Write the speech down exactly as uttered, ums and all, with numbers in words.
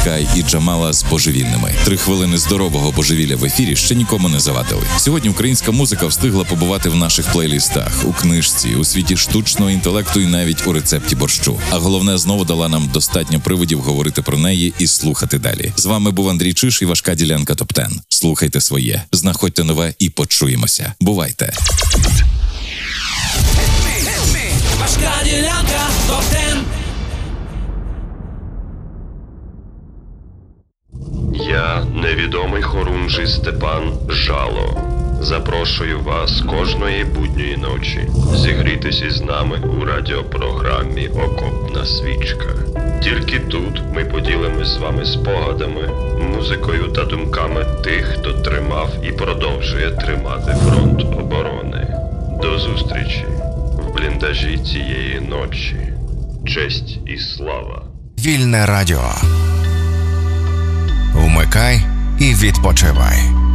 Скай і Джамала з «Божевільними». Три хвилини здорового божевілля в ефірі ще нікому не завадили. Сьогодні українська музика встигла побувати в наших плейлістах, у книжці, у світі штучного інтелекту і навіть у рецепті борщу. А головне, знову дала нам достатньо приводів говорити про неї і слухати далі. З вами був Андрій Чиш і важка ділянка топ десять. Слухайте своє, знаходьте нове і почуємося. Бувайте! Важка ділянка топ десять. Я, невідомий хорунжий Степан Жало, запрошую вас кожної будньої ночі зігрітись із нами у радіопрограмі «Окопна свічка». Тільки тут ми поділимось з вами спогадами, музикою та думками тих, хто тримав і продовжує тримати фронт оборони. До зустрічі в бліндажі цієї ночі. Честь і слава. Вільне радіо. Вмикай і відпочивай.